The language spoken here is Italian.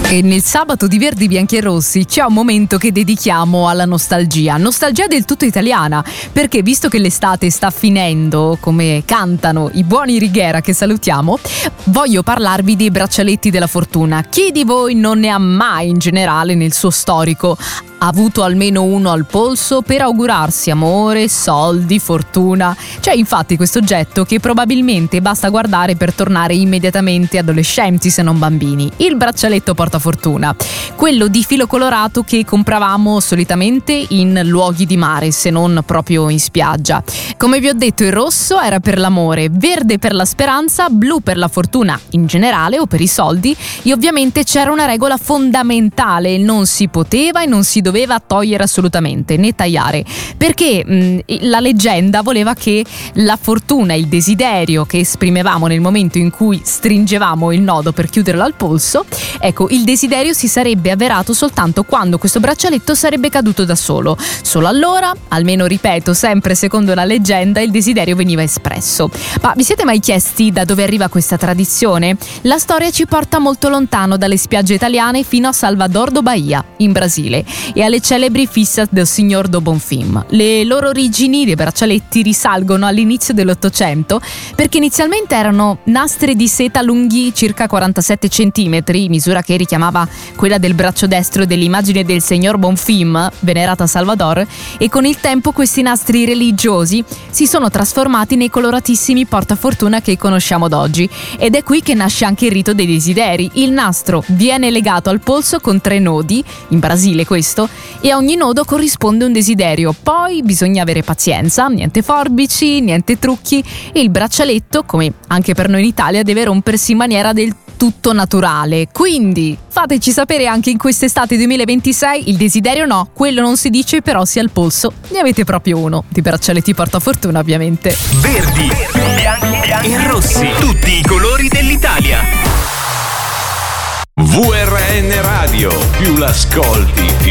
E nel sabato di Verdi, Bianchi e Rossi c'è un momento che dedichiamo alla nostalgia del tutto italiana, perché visto che l'estate sta finendo, come cantano i buoni Righiera che salutiamo, voglio parlarvi dei braccialetti della fortuna. Chi di voi non ne ha mai in generale nel suo storico avuto almeno uno al polso per augurarsi amore, soldi, fortuna? C'è infatti questo oggetto che probabilmente basta guardare per tornare immediatamente adolescenti se non bambini, il braccialetto portafortuna, quello di filo colorato che compravamo solitamente in luoghi di mare, se non proprio in spiaggia. Come vi ho detto, il rosso era per l'amore, verde per la speranza, blu per la fortuna in generale o per i soldi, e ovviamente c'era una regola fondamentale: non si poteva e non si doveva togliere assolutamente, né tagliare, perché la leggenda voleva che la fortuna, il desiderio che esprimevamo nel momento in cui stringevamo il nodo per chiuderlo al polso, ecco, il desiderio si sarebbe avverato soltanto quando questo braccialetto sarebbe caduto da solo. Solo allora, almeno ripeto, sempre secondo la leggenda, il desiderio veniva espresso. Ma vi siete mai chiesti da dove arriva questa tradizione? La storia ci porta molto lontano dalle spiagge italiane fino a Salvador do Bahia, in Brasile, e alle celebri fissas del signor do Bonfim. Le loro origini dei braccialetti risalgono all'inizio dell'Ottocento, perché inizialmente erano nastri di seta lunghi circa 47 centimetri, misura che richiamava quella del braccio destro dell'immagine del signor Bonfim, venerata a Salvador, e con il tempo questi nastri religiosi si sono trasformati nei coloratissimi portafortuna che conosciamo ad oggi, ed è qui che nasce anche il rito dei desideri. Il nastro viene legato al polso con 3 nodi, in Brasile questo, e a ogni nodo corrisponde un desiderio. Poi bisogna avere pazienza, niente forbici, niente trucchi, e il braccialetto, come anche per noi in Italia, deve rompersi in maniera del tutto naturale. Quindi fateci sapere anche in quest'estate 2026, il desiderio no, quello non si dice, però sia al polso ne avete proprio uno, di braccialetti portafortuna ovviamente. Verdi, bianchi e rossi, tutti i colori dell'Italia. VRN Radio, più l'ascolti